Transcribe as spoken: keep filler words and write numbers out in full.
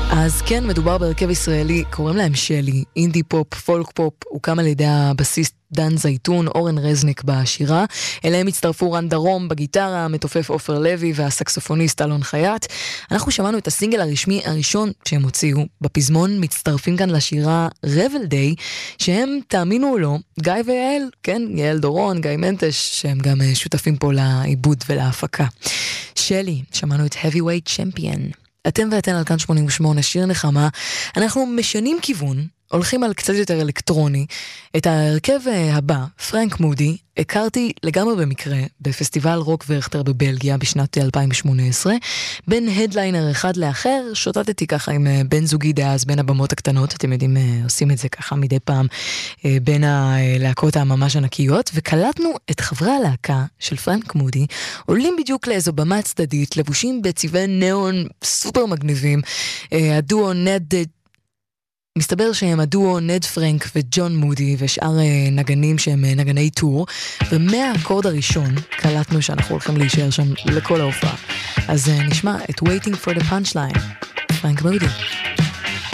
אז כן, מדובר בהרכב ישראלי, קוראים להם שלי, אינדי פופ, פולק פופ, הוקם על ידי הבסיסט דן זייטון, אורן רזניק בשירה, אליהם הצטרפו רן דרום בגיטרה, מתופף עופר לוי והסקסופוניסט אלון חייט. אנחנו שמענו את הסינגל הרשמי הראשון שהם הוציאו, בפזמון מצטרפים כאן לשירה רבל דיי, שהם, תאמינו או לא, גיא ויעל, כן, יעל דורון, גיא מנטש, שהם גם שותפים פה לעיבוד ולהפקה. שלי, שמענו את Heavyweight Champion. אתם ואתן על כאן שמונים ושמונה, שיר נחמה. אנחנו משנים כיוון, הולכים על קצת יותר אלקטרוני. את ההרכב הבא, פרנק מודי, הכרתי לגמרי במקרה בפסטיבל רוק ורכטר בבלגיה בשנת אלפיים שמונה עשרה. בין הדליינר אחד לאחר, שוטטתי ככה עם בן זוגי דאז בין הבמות הקטנות, אתם יודעים, עושים את זה ככה מדי פעם בין הלהקות הממש ענקיות, וקלטנו את חברי הלהקה של פרנק מודי, עולים בדיוק לאיזו במה צדדית, לבושים בצבעי ניאון סופר מגניבים, הדואו נד... מסתבר שהם הדואו נד פרנק וג'ון מודי ושאר נגנים שהם נגני טור, ומהאקורד הראשון קלטנו שאנחנו הולכים להישאר שם לכל ההופעה. אז נשמע את Waiting for the Punchline, פרנק מודי.